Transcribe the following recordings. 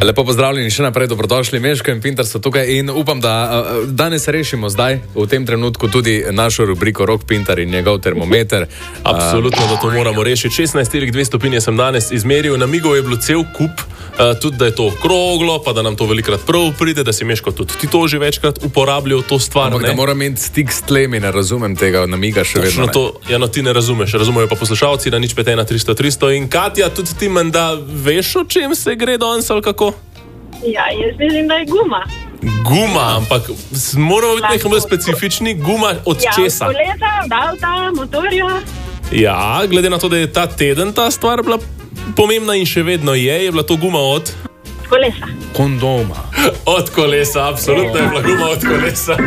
Lepo pozdravljeni, še naprej dobrodošli. Meško in Pintar so tukaj in upam, da danes rešimo zdaj, v tem trenutku, tudi našo rubriko Rok Pintar in njegov termometer. Absolutno, da to moramo rešiti. 16,2 stopinje sem danes izmeril, namigov je bilo cel kup, tudi da je to okroglo, pa da nam to velikrat prav pride, da si Meško tudi ti to že večkrat uporabljal, to stvar. Ampak da moram imeti stik s tlemi, ne razumem tega, namiga še vedno. No, ti ne razumeš, razumejo pa poslušalci, da nič 5 300 300 in Katja, tudi ti menda veš, o čem se gre danes ali kako? Ja, jaz mislim, da je guma. Guma, ampak moramo biti nekaj bolj specifični. Guma od česa? Ja, od kolesa, od avta, motorja. Ja, glede na to, da je ta teden ta stvar bila pomembna in še vedno je bila to guma od kolesa. Kondoma. Od kolesa, absolutno je bila guma od kolesa.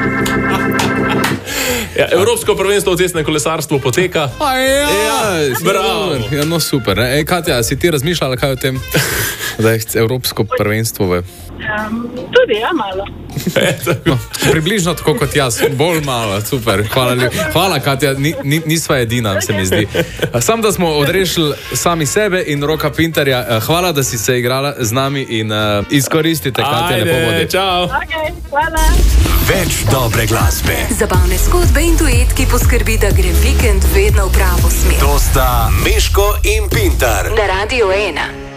Ja, Evropsko prvenstvo v cestnem kolesarstvu poteka. Bravo. Ja, no super. Katja, si ti razmišljala kaj o tem, da je Evropsko prvenstvo v... Tudi, ja, malo. No, približno tako kot jaz, bolj malo, super. Hvala Katja, nisva edina, se mi zdi. Sam, da smo odrešili sami sebe in Roka Pintarja. Hvala, da si se igrala z nami in izkoristite, Katja, lepo vodi. Čau. Okay, hvala. Več dobre glasbe. Zabavne zgodbe in duet, ki poskrbi, da gre vikend vedno v pravo smer. To sta Meško in Pintar. Na Radio 1.